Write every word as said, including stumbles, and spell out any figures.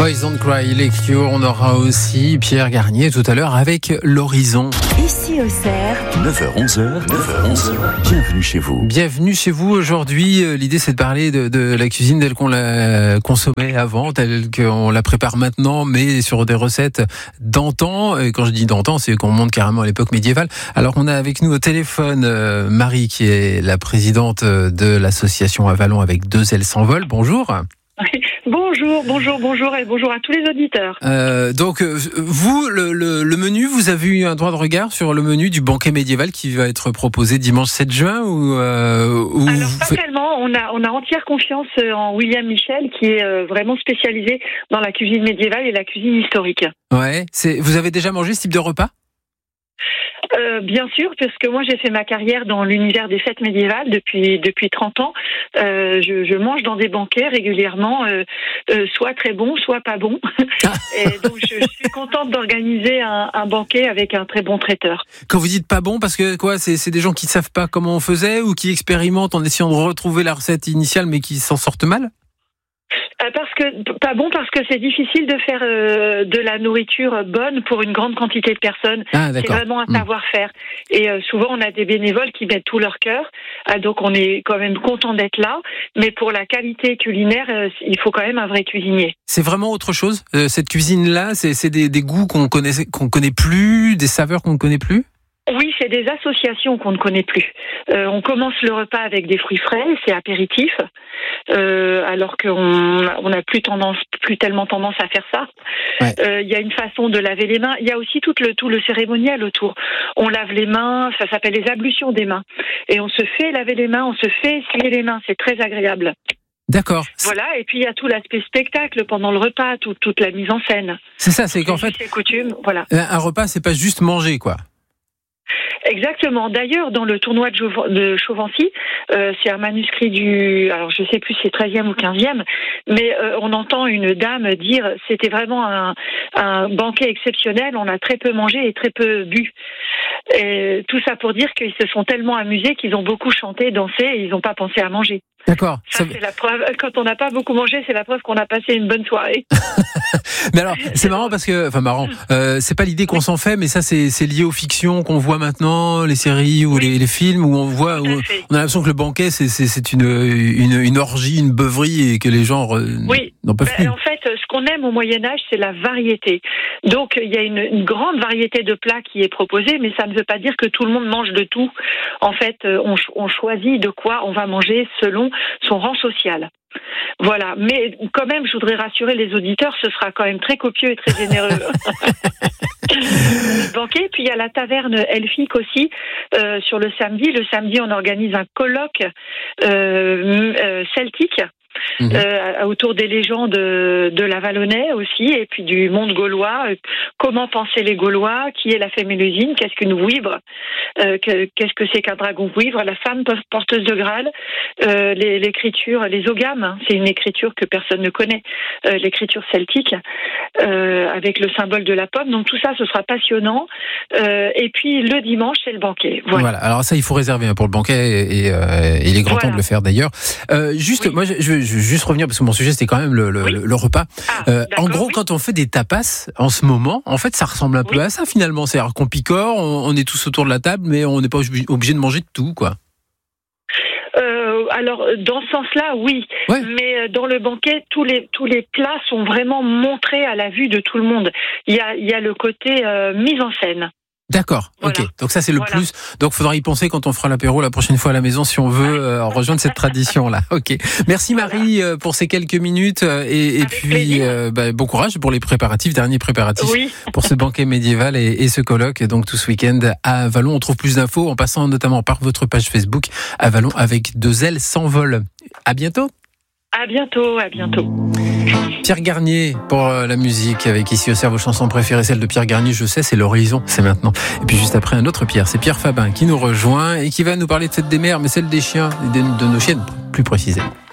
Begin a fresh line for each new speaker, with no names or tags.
Boys Don't Cry, les Cure. On aura aussi Pierre Garnier tout à l'heure avec l'Horizon.
Ici Auxerre.
neuf heures onze, neuf heures onze, bienvenue chez vous.
Bienvenue chez vous. Aujourd'hui, l'idée c'est de parler de, de la cuisine telle qu'on la consommait avant, telle qu'on la prépare maintenant, mais sur des recettes d'antan. Et quand je dis d'antan, c'est qu'on monte carrément à l'époque médiévale. Alors on a avec nous au téléphone euh, Marie, qui est la présidente de l'association Avalon avec deux ailes s'envolent. Bonjour.
Bonjour, bonjour, bonjour et bonjour à tous les auditeurs.
Euh, donc, vous, le, le, le menu, vous avez eu un droit de regard sur le menu du banquet médiéval qui va être proposé dimanche sept juin ou, euh, ou
Alors, pas
fait...
tellement. On a, on a entière confiance en William Michel, qui est euh, vraiment spécialisé dans la cuisine médiévale et la cuisine historique.
Ouais. C'est, vous avez déjà mangé ce type de repas ?
Euh, bien sûr, parce que moi j'ai fait ma carrière dans l'univers des fêtes médiévales depuis depuis trente ans. Euh, je, je mange dans des banquets régulièrement, euh, euh, soit très bon, soit pas bon. Et donc je, je suis contente d'organiser un, un banquet avec un très bon traiteur.
Quand vous dites pas bon, parce que quoi, c'est, c'est des gens qui savent pas comment on faisait ou qui expérimentent en essayant de retrouver la recette initiale mais qui s'en sortent mal ?
Parce que pas bon parce que c'est difficile de faire euh, de la nourriture bonne pour une grande quantité de personnes.
Ah,
c'est vraiment un
mmh.
savoir-faire. Et euh, souvent on a des bénévoles qui mettent tout leur cœur. Ah, donc on est quand même content d'être là. Mais pour la qualité culinaire, euh, il faut quand même un vrai cuisinier.
C'est vraiment autre chose. Euh, cette cuisine-là, c'est, c'est des, des goûts qu'on connaît, qu'on connaît plus, des saveurs qu'on ne connaît plus.
Oui, c'est des associations qu'on ne connaît plus. Euh, on commence le repas avec des fruits frais, c'est apéritif, euh, alors qu'on on a plus tendance, plus tellement tendance à faire ça. Il ouais. euh, y a une façon de laver les mains. Il y a aussi tout le tout le cérémonial autour. On lave les mains, ça s'appelle les ablutions des mains, et on se fait laver les mains, on se fait essuyer les mains. C'est très agréable.
D'accord.
Voilà, et puis il y a tout l'aspect spectacle pendant le repas, tout, toute la mise en scène.
C'est ça, c'est qu'en fait,
c'est coutume, voilà.
Un repas, c'est pas juste manger, quoi.
Exactement. D'ailleurs, dans le tournoi de Chauvency, euh, c'est un manuscrit du, alors je sais plus si c'est treizième ou quinzième, mais euh, on entend une dame dire c'était vraiment un, un banquet exceptionnel, on a très peu mangé et très peu bu. Et tout ça pour dire qu'ils se sont tellement amusés qu'ils ont beaucoup chanté, dansé et ils n'ont pas pensé à manger.
D'accord.
Ça, ça, c'est la preuve. Quand on n'a pas beaucoup mangé, c'est la preuve qu'on a passé une bonne soirée.
Mais alors, c'est marrant parce que, enfin marrant, euh, c'est pas l'idée qu'on s'en fait, mais ça c'est, c'est lié aux fictions qu'on voit maintenant, les séries ou oui. les, les films où on voit, où on a l'impression que le banquet c'est, c'est, c'est une, une, une orgie, une beuverie et que les gens
oui.
n'en peuvent plus.
Ben, en fait, ce qu'on aime au Moyen-Âge, c'est la variété. Donc, il y a une, une grande variété de plats qui est proposée, mais ça ne veut pas dire que tout le monde mange de tout. En fait, on, on choisit de quoi on va manger selon son rang social. Voilà, mais quand même, je voudrais rassurer les auditeurs, ce sera quand même très copieux et très généreux. Le banquet, puis il y a la taverne elfique aussi, euh, sur le samedi. Le samedi, on organise un colloque euh, euh, celtique. Mmh. Euh, autour des légendes de, de la Valonnais aussi, et puis du monde gaulois. Euh, comment pensaient les Gaulois ? Qui est la Fémélusine ? Qu'est-ce qu'une vouivre ? euh, que, Qu'est-ce que c'est qu'un dragon vouivre ? La femme porteuse de Graal. Euh, les, l'écriture, les ogames, hein, c'est une écriture que personne ne connaît. Euh, l'écriture celtique, euh, avec le symbole de la pomme. Donc tout ça, ce sera passionnant. Euh, et puis le dimanche, c'est le banquet. Voilà.
voilà. Alors ça, il faut réserver hein, pour le banquet, et, et, euh, il est grand voilà. temps de le faire d'ailleurs. Euh, juste, oui. moi, je, je Je vais juste revenir parce que mon sujet c'était quand même le, le, oui. le repas.
Ah,
euh, en gros, oui. quand on fait des tapas en ce moment, en fait, ça ressemble un oui. peu à ça finalement. C'est-à-dire qu'on picore, on, on est tous autour de la table, mais on n'est pas obligé de manger de tout, quoi.
Euh, alors, dans ce sens-là, oui. Ouais. Mais dans le banquet, tous les tous les plats sont vraiment montrés à la vue de tout le monde. Il y a il y a le côté euh, mise en scène.
D'accord, voilà. Ok. Donc ça c'est le voilà. plus. Donc il faudra y penser quand on fera l'apéro la prochaine fois à la maison si on veut euh, rejoindre cette tradition-là. Ok. Merci Marie voilà. pour ces quelques minutes et, et puis euh, bah, bon courage pour les préparatifs, derniers préparatifs
oui.
pour ce banquet médiéval et, et ce colloque. Donc tout ce week-end à Avalon, on trouve plus d'infos en passant notamment par votre page Facebook Avalon avec deux ailes s'envolent. À bientôt.
À bientôt, à bientôt.
Pierre Garnier pour la musique avec Ici Auxerre, vos chansons préférées, celle de Pierre Garnier, je sais, c'est l'Horizon, c'est maintenant. Et puis juste après un autre Pierre, c'est Pierre Fabin qui nous rejoint et qui va nous parler de Fête des mères, mais celle des chiens, de nos chiennes plus précisément.